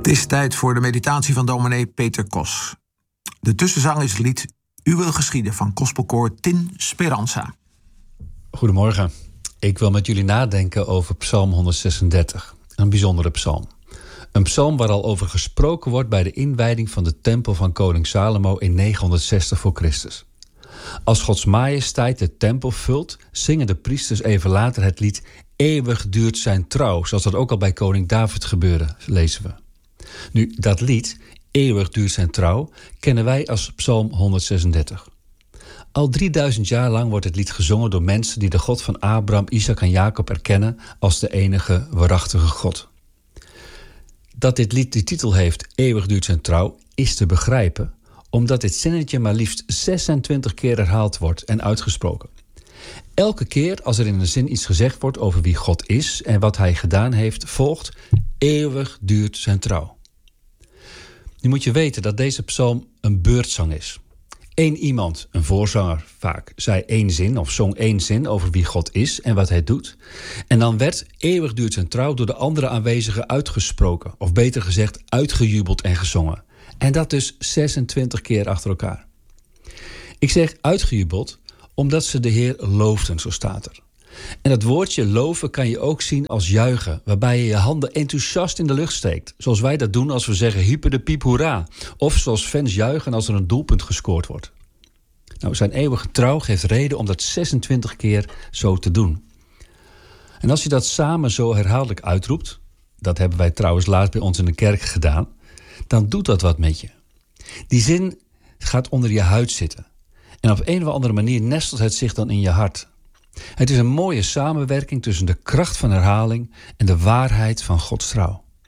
Het is tijd voor de meditatie van dominee Peter Kos. De tussenzang is het lied U wil geschieden van gospelkoor Tin Speranza. Goedemorgen. Ik wil met jullie nadenken over Psalm 136. Een bijzondere psalm. Een psalm waar al over gesproken wordt bij de inwijding van de tempel van koning Salomo in 960 voor Christus. Als Gods majesteit de tempel vult, zingen de priesters even later het lied Eeuwig duurt zijn trouw, zoals dat ook al bij koning David gebeurde, lezen we. Nu, dat lied, Eeuwig duurt zijn trouw, kennen wij als Psalm 136. Al 3000 jaar lang wordt het lied gezongen door mensen die de God van Abraham, Isaac en Jacob erkennen als de enige waarachtige God. Dat dit lied de titel heeft, Eeuwig duurt zijn trouw, is te begrijpen, omdat dit zinnetje maar liefst 26 keer herhaald wordt en uitgesproken. Elke keer als er in een zin iets gezegd wordt over wie God is en wat hij gedaan heeft, volgt Eeuwig duurt zijn trouw. Nu moet je weten dat deze psalm een beurtzang is. Eén iemand, een voorzanger vaak, zei één zin of zong één zin over wie God is en wat hij doet. En dan werd Eeuwig duurt zijn trouw door de andere aanwezigen uitgesproken, of beter gezegd uitgejubeld en gezongen. En dat dus 26 keer achter elkaar. Ik zeg uitgejubeld omdat ze de Heer loofden, zo staat er. En dat woordje loven kan je ook zien als juichen, waarbij je je handen enthousiast in de lucht steekt. Zoals wij dat doen als we zeggen hyper de piep hoera. Of zoals fans juichen als er een doelpunt gescoord wordt. Nou, zijn eeuwige trouw geeft reden om dat 26 keer zo te doen. En als je dat samen zo herhaaldelijk uitroept, dat hebben wij trouwens laatst bij ons in de kerk gedaan, dan doet dat wat met je. Die zin gaat onder je huid zitten. En op een of andere manier nestelt het zich dan in je hart. Het is een mooie samenwerking tussen de kracht van herhaling en de waarheid van Gods trouw.